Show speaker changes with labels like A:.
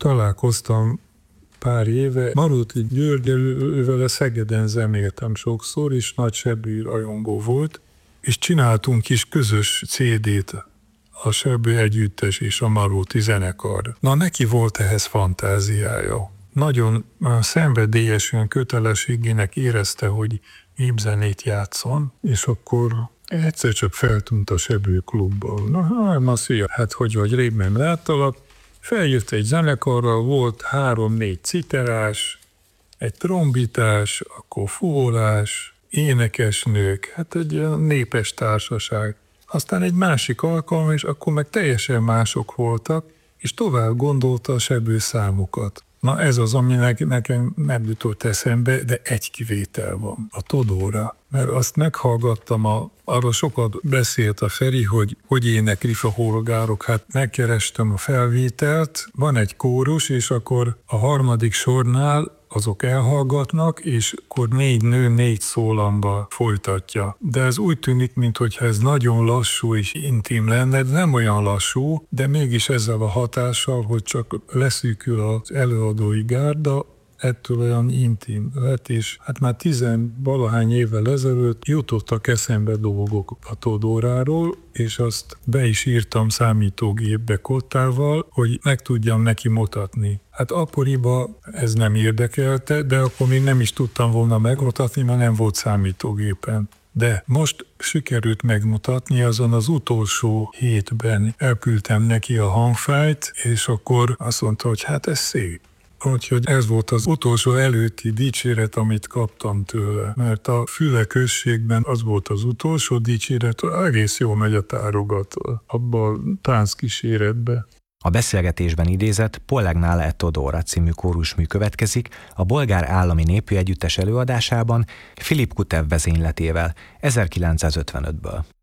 A: találkoztam pár éve. Maróti Györgyel, ővel Szegeden zenéltem sokszor, és nagy Sebő rajongó volt, és csináltunk is közös CD-t, a Sebő együttes és a Maróti zenekar. Na, neki volt ehhez fantáziája. Nagyon szenvedélyesen kötelességének érezte, hogy népzenét játszon, és akkor egyszer csak feltűnt a Sebő klubban. Na, Maszi, hát hogy vagy, rég nem láttalak. Feljött egy zenekarral, volt 3-4 citerás, egy trombitás, akkor fúvolás, énekesnők, hát egy népes társaság. Aztán egy másik alkalom, és akkor meg teljesen mások voltak, és tovább gondolta a Sebő számokat. Na, ez az, ami nekem nem jutott eszembe, de egy kivétel van, a Todóra. Mert azt meghallgattam, arról sokat beszélt a Feri, hogy énekli a horgárok. Hát megkerestem a felvételt, van egy kórus, és akkor a harmadik sornál azok elhallgatnak, és akkor 4 nő 4 szólamba folytatja. De ez úgy tűnik, mintha ez nagyon lassú és intim lenne, de nem olyan lassú, de mégis ezzel a hatással, hogy csak leszűkül az előadói gárda, ettől olyan intim lett, és hát már 10-valahány évvel ezelőtt jutottak eszembe dolgok a Todóráról, és azt be is írtam számítógépbe kottával, hogy meg tudjam neki mutatni. Hát akkoriban ez nem érdekelte, de akkor még nem is tudtam volna megmutatni, mert nem volt számítógépen. De most sikerült megmutatni, azon az utolsó hétben elküldtem neki a hangfájlt, és akkor azt mondta, hogy hát ez szép. Úgyhogy ez volt az utolsó előtti dicséret, amit kaptam tőle, mert a Füle községben az volt az utolsó dicséret, egész jól megy a tárogató abban a tánckíséretbe.
B: A beszélgetésben idézett Pollegnál e Todóra című kórusmű következik a Bolgár Állami Népmű Együttes előadásában Filip Kutev vezényletével 1955-ből.